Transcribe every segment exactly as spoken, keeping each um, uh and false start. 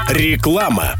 Реклама.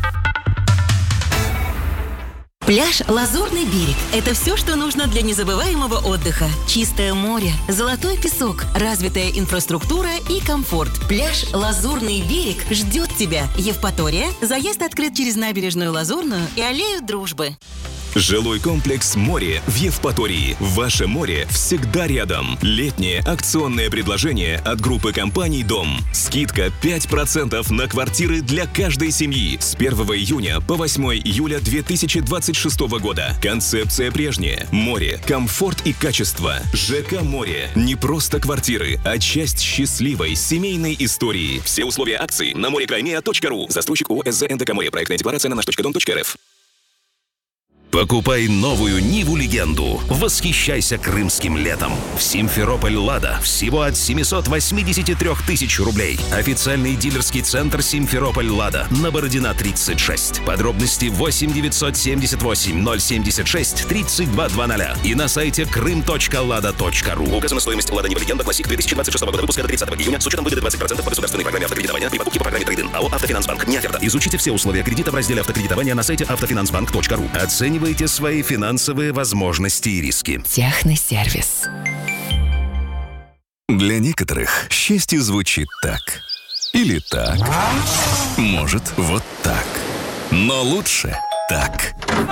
Пляж «Лазурный берег» — это все, что нужно для незабываемого отдыха. Чистое море, золотой песок, развитая инфраструктура и комфорт. Пляж «Лазурный берег» ждет тебя. Евпатория. Заезд открыт через набережную Лазурную и аллею Дружбы. Жилой комплекс «Море» в Евпатории. Ваше море всегда рядом. Летнее акционное предложение от группы компаний «Дом». Скидка пять процентов на квартиры для каждой семьи с первого июня по восьмое июля две тысячи двадцать шестого года. Концепция прежняя. Море, комфорт и качество. ЖК «Море». Не просто квартиры, а часть счастливой семейной истории. Все условия акции на морекраймеа точка ру. Застройщик ООО СЗ НДК «Море». Проектная декларация на наш точка дом точка рф. Покупай новую Ниву Легенду. Восхищайся крымским летом. В Симферополь Лада всего от семьсот восемьдесят три тысячи рублей. Официальный дилерский центр Симферополь Лада на Бородина тридцать шесть. Подробности восемь девятьсот семьдесят восемь ноль семьдесят шесть тридцать два двадцать и на сайте крым точка лада точка ру. Указана стоимость Лада Нива Легенда Классик две тысячи двадцать шестого года выпуска до тридцатого июня с учетом выгоды двадцать процентов по государственной программе автокредитования при покупке по программе Трейдин. АО «Автофинансбанк». Не оферта. Изучите все условия кредита в разделе автокредитования на сайте автофинансбанк точка ру. Оценивайте свои финансовые возможности и риски. Техносервис. Для некоторых счастье звучит так. Или так. Может, вот так. Но лучше так.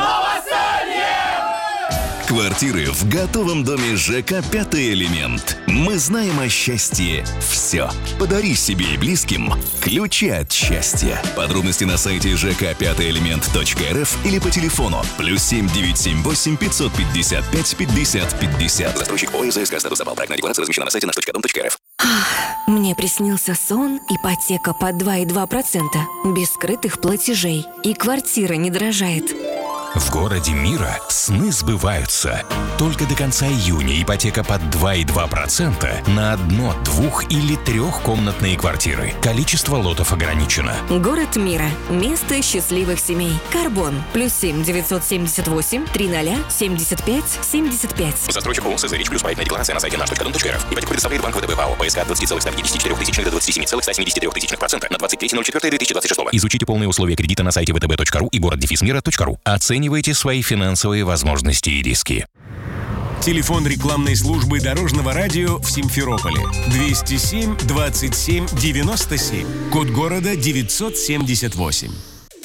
Квартиры в готовом доме ЖК «Пятый элемент». Мы знаем о счастье все. Подари себе и близким ключи от счастья. Подробности на сайте жк пятый элемент точка рф или по телефону плюс семь девятьсот семьдесят восемь пятьсот пятьдесят пять пятьдесят пятьдесят. Застройщик ООО ЗСК «Статус Запал». Проектная декларация размещена на сайте наш точка дом точка рф. Мне приснился сон, ипотека под два и два процента, без скрытых платежей, и квартира не дорожает. В городе мира сны сбываются. Только до конца июня ипотека под два и два процента на одно-, двух- или трехкомнатные квартиры. Количество лотов ограничено. Город мира. Место счастливых семей. Карбон. Плюс семь девятьсот семьдесят восемь триста семьдесят пять семьдесят пять. Застройщик ООО СЗРИЧ плюс проектная декларация на сайте наш точка дом точка рф. Ипотеку предоставляет банк ВТБ ПАО. ПСК от двадцати целых ста пятидесяти четырёх тысяч до двадцати семи целых ста семидесяти трёх тысяч процента на двадцать третье ноль четвёртое две тысячи двадцать шестого. Изучите полные условия кредита на сайте вэ тэ бэ точка ру и город дефис мира точка ру. Оценивайте свои финансовые возможности и риски. Телефон рекламной службы Дорожного радио в Симферополе двести семь двадцать семь девяносто семь. Код города девятьсот семьдесят восемь.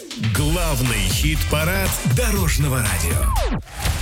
Главный хит-парад Дорожного радио.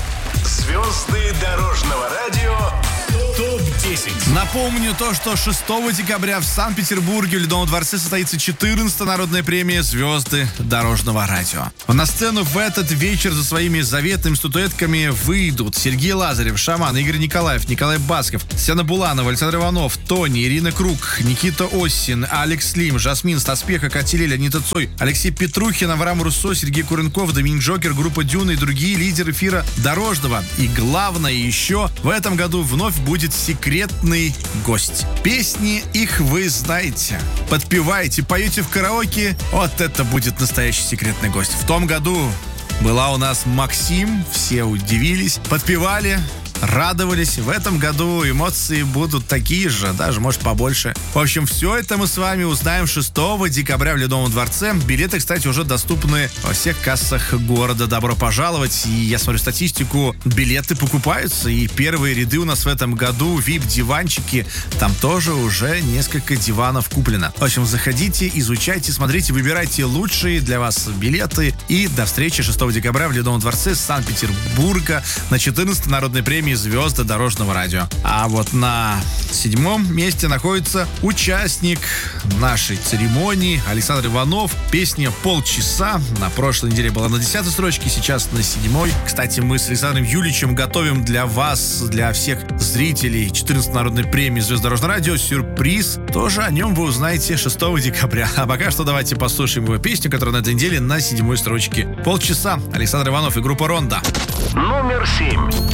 Звезды Дорожного радио топ десять. Напомню то, что шестого декабря в Санкт-Петербурге в Ледовом дворце состоится четырнадцатая народная премия «Звезды Дорожного радио». На сцену в этот вечер за своими заветными статуэтками выйдут Сергей Лазарев, Шаман, Игорь Николаев, Николай Басков, Сена Буланова, Александр Иванов, Тони, Ирина Круг, Никита Осин, Алекс Лим, Жасмин, Стаспеха, Катилель, Анита Цой, Алексей Петрухин, Авраам Руссо, Сергей Куренков, Доминик Джокер, группа Дюна и другие лидеры эфира Дорожного. И главное еще, в этом году вновь будет секретный гость. Песни их вы знаете. Подпеваете, поете в караоке. Вот это будет настоящий секретный гость. В том году была у нас Максим. Все удивились. Подпевали. Радовались. В этом году эмоции будут такие же, даже, может, побольше. В общем, все это мы с вами узнаем шестого декабря в Ледовом дворце. Билеты, кстати, уже доступны во всех кассах города. Добро пожаловать. И я смотрю статистику, билеты покупаются. И первые ряды у нас в этом году, ви ай пи-диванчики, там тоже уже несколько диванов куплено. В общем, заходите, изучайте, смотрите, выбирайте лучшие для вас билеты. И до встречи шестого декабря в Ледовом дворце Санкт-Петербурга на четырнадцатой народной премии «Звезды Дорожного радио». А вот на седьмом месте находится участник нашей церемонии Александр Иванов. Песня «Полчаса». На прошлой неделе была на десятой строчке, сейчас на седьмой. Кстати, мы с Александром Юличем готовим для вас, для всех зрителей четырнадцатой народной премии «Звезды Дорожного радио» сюрприз. Тоже о нем вы узнаете шестого декабря. А пока что давайте послушаем его песню, которая на этой неделе на седьмой строчке. «Полчаса». Александр Иванов и группа «Ронда». Номер семь.